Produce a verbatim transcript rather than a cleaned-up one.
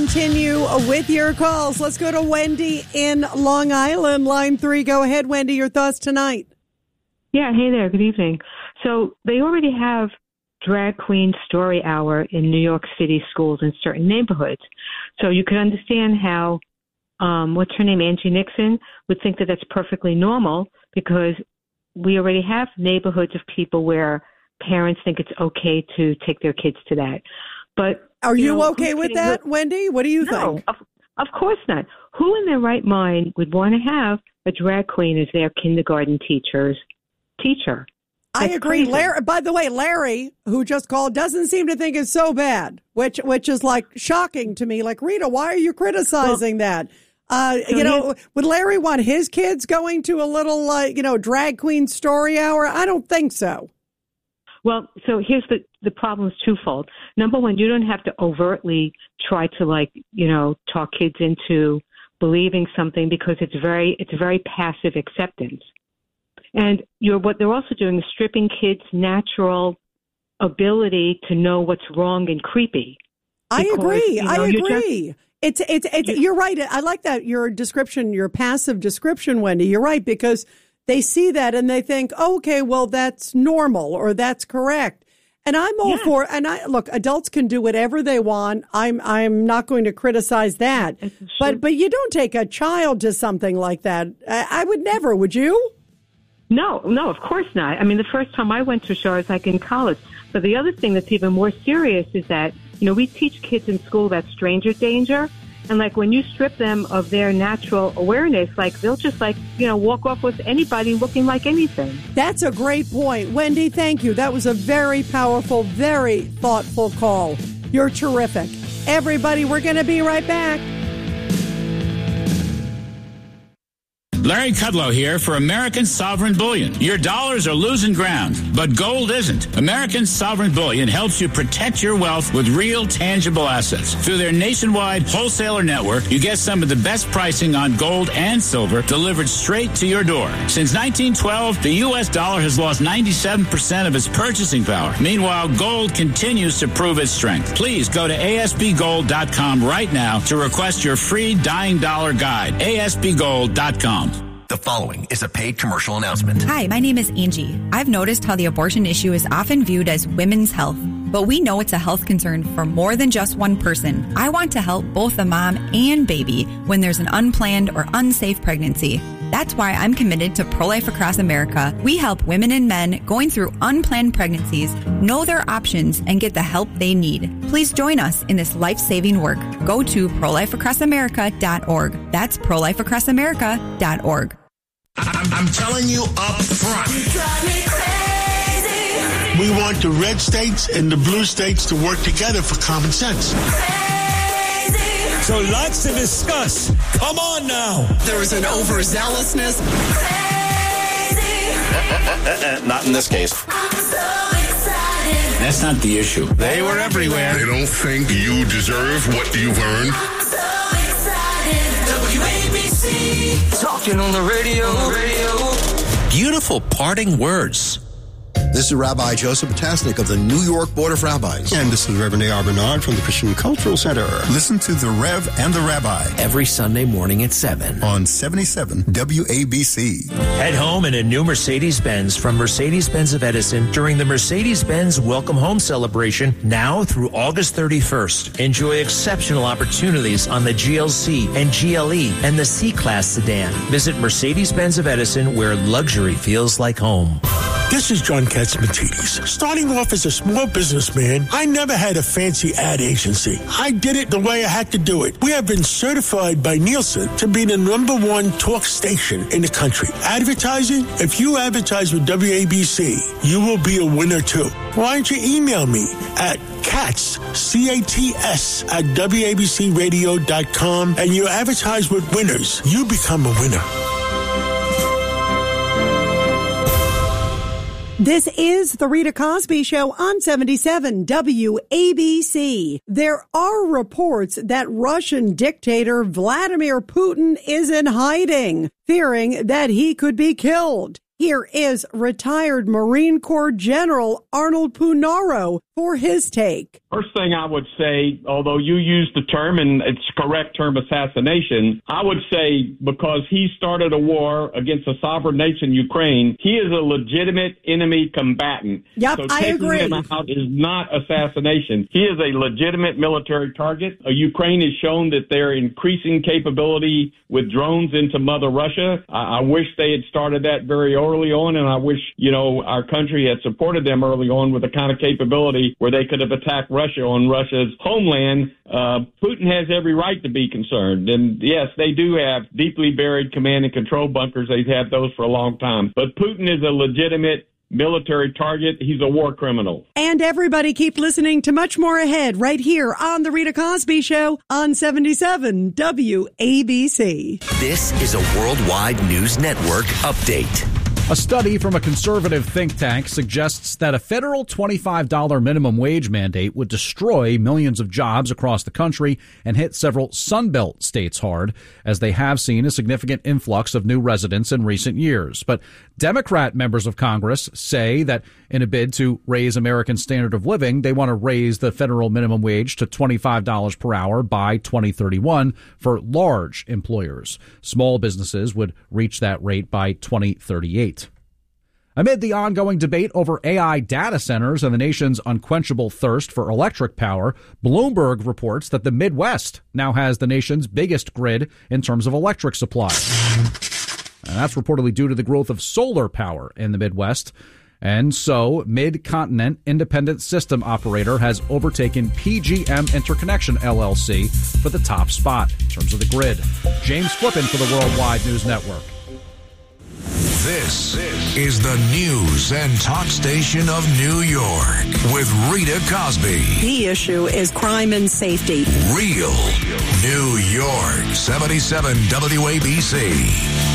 Continue with your calls. Let's go to Wendy in Long Island, line three. Go ahead, Wendy, your thoughts tonight. Yeah, hey there, good evening. So they already have drag queen story hour in New York City schools in certain neighborhoods. So you could understand how, um, what's her name, Angie Nixon, would think that that's perfectly normal because we already have neighborhoods of people where parents think it's okay to take their kids to that. But Are you, you know, okay with that, with, Wendy? What do you no, think? Of, of course not. Who in their right mind would want to have a drag queen as their kindergarten teacher's teacher? That's I agree. Crazy. Larry, by the way, Larry, who just called, doesn't seem to think it's so bad, which which is like shocking to me. Like, Rita, why are you criticizing well, that? Uh, so you know, would Larry want his kids going to a little, uh, you know, drag queen story hour? I don't think so. Well, so here's the, the problem is twofold. Number one, you don't have to overtly try to, like, you know, talk kids into believing something because it's very it's very passive acceptance. And you're what they're also doing is stripping kids' natural ability to know what's wrong and creepy. Because, I agree. You know, I agree. Just, it's it's it's you're right. I like that your description, your passive description, Wendy. You're right, because they see that and they think, oh, okay, well, that's normal or that's correct. And I'm all yeah. for, and I look, adults can do whatever they want. I'm I'm not going to criticize that. But but you don't take a child to something like that. I, I would never, would you? No, no, of course not. I mean, the first time I went to a show, I was like in college. But the other thing that's even more serious is that, you know, we teach kids in school about stranger danger. And, like, when you strip them of their natural awareness, like, they'll just, like, you know, walk off with anybody looking like anything. That's a great point. Wendy, thank you. That was a very powerful, very thoughtful call. You're terrific. Everybody, we're going to be right back. Larry Kudlow here for American Sovereign Bullion. Your dollars are losing ground, but gold isn't. American Sovereign Bullion helps you protect your wealth with real, tangible assets. Through their nationwide wholesaler network, you get some of the best pricing on gold and silver delivered straight to your door. Since nineteen twelve, the U S dollar has lost ninety-seven percent of its purchasing power. Meanwhile, gold continues to prove its strength. Please go to A S B gold dot com right now to request your free Dying Dollar Guide. A S B gold dot com. The following is a paid commercial announcement. Hi, my name is Angie. I've noticed how the abortion issue is often viewed as women's health, but we know it's a health concern for more than just one person. I want to help both the mom and baby when there's an unplanned or unsafe pregnancy. That's why I'm committed to Pro-Life Across America. We help women and men going through unplanned pregnancies know their options and get the help they need. Please join us in this life-saving work. Go to pro life across america dot org. That's pro life across america dot org. I'm, I'm telling you up front. You drive me crazy. We want the red states and the blue states to work together for common sense. Crazy. So lots to discuss. Come on now. There is an overzealousness. Crazy. Uh, uh, uh, not in this case. I'm so excited. That's not the issue. They were everywhere. They don't think you deserve what you've earned. I'm so excited. W A B C. Talking on the radio, radio. Beautiful parting words. This is Rabbi Joseph Potasnik of the New York Board of Rabbis. And this is Reverend A R. Bernard from the Christian Cultural Center. Listen to The Rev and the Rabbi. Every Sunday morning at seven. On seventy-seven W A B C. Head home in a new Mercedes-Benz from Mercedes-Benz of Edison during the Mercedes-Benz Welcome Home Celebration now through August thirty-first. Enjoy exceptional opportunities on the G L C and G L E and the C-Class sedan. Visit Mercedes-Benz of Edison where luxury feels like home. This is John Katsimatidis. Starting off as a small businessman, I never had a fancy ad agency. I did it the way I had to do it. We have been certified by Nielsen to be the number one talk station in the country. Advertising? If you advertise with W A B C, you will be a winner too. Why don't you email me at Cats, C A T S, at W A B C radio dot com and you advertise with winners. You become a winner. This is the Rita Cosby Show on seventy-seven W A B C. There are reports that Russian dictator Vladimir Putin is in hiding, fearing that he could be killed. Here is retired Marine Corps General Arnold Punaro for his take. First thing I would say, although you used the term, and it's a correct term, assassination, I would say because he started a war against a sovereign nation, Ukraine, he is a legitimate enemy combatant. Yep, so I taking agree. him out is not assassination. He is a legitimate military target. Uh, Ukraine has shown that they're increasing capability with drones into Mother Russia. I, I wish they had started that very early on, and I wish, you know, our country had supported them early on with the kind of capability where they could have attacked Russia on Russia's homeland. Uh, Putin has every right to be concerned. And yes, they do have deeply buried command and control bunkers. They've had those for a long time. But Putin is a legitimate military target. He's a war criminal. And everybody keep listening to much more ahead right here on The Rita Cosby Show on seventy-seven W A B C. This is a Worldwide News Network update. A study from a conservative think tank suggests that a federal twenty-five dollars minimum wage mandate would destroy millions of jobs across the country and hit several Sunbelt states hard, as they have seen a significant influx of new residents in recent years. But Democrat members of Congress say that in a bid to raise American standard of living, they want to raise the federal minimum wage to twenty-five dollars per hour by twenty thirty-one for large employers. Small businesses would reach that rate by twenty thirty-eight. Amid the ongoing debate over A I data centers and the nation's unquenchable thirst for electric power, Bloomberg reports that the Midwest now has the nation's biggest grid in terms of electric supply. And that's reportedly due to the growth of solar power in the Midwest. And so, Mid-Continent Independent System Operator has overtaken P G M Interconnection L L C for the top spot in terms of the grid. James Flippin for the Worldwide News Network. This is the news and talk station of New York with Rita Cosby. The issue is crime and safety. Real New York, seventy-seven W A B C.